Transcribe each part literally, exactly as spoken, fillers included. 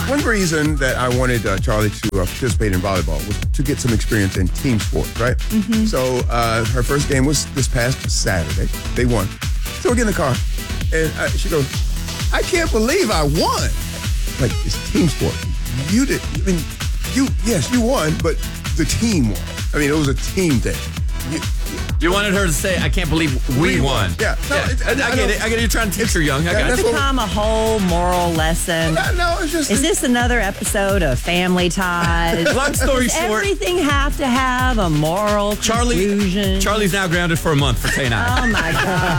one reason that I wanted uh, Charlie to uh, participate in volleyball was to get some experience in team sports, right? Mm-hmm. So uh, her first game was this past Saturday. They won. So we get in the car, and uh, she goes, I can't believe I won. Like, it's team sport. You did, I mean, you, yes, you won, but the team won. I mean, it was a team thing. You, you wanted her to say, I can't believe we, we won. Yeah. No, yeah. It, I, I, I get it. I get it. You're trying to teach her young. I got It's it. become a whole moral lesson. No, no, it's just... Is this another episode of Family Ties? Long story Does short. everything have to have a moral Charlie, conclusion? Charlie's now grounded for a month for saying I. Oh, my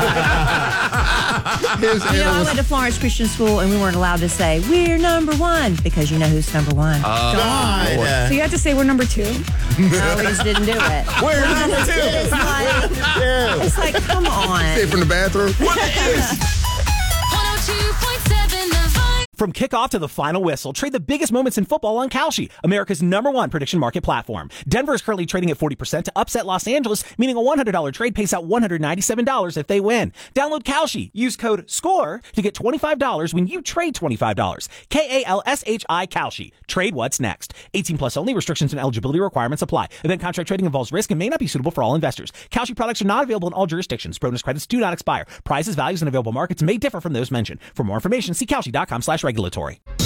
God. His You know, I analyst- went to Florence Christian School, and we weren't allowed to say, we're number one, because you know who's number one. Uh, God. So you have to say we're number two? No, we just didn't do it. We're number two. It's like, it's like, come on. Say from the bathroom. one oh two point seven The Vine. From kickoff to the final whistle, trade the biggest moments in football on Kalshi, America's number one prediction market platform. Denver is currently trading at forty percent to upset Los Angeles, meaning a one hundred dollars trade pays out one hundred ninety-seven dollars if they win. Download Kalshi. Use code SCORE to get twenty-five dollars when you trade twenty-five dollars. K A L S H I Kalshi. Trade what's next. eighteen plus only. Restrictions and eligibility requirements apply. Event contract trading involves risk and may not be suitable for all investors. Kalshi products are not available in all jurisdictions. Bonus credits do not expire. Prices, values, and available markets may differ from those mentioned. For more information, see Kalshi dot com slash regulatory.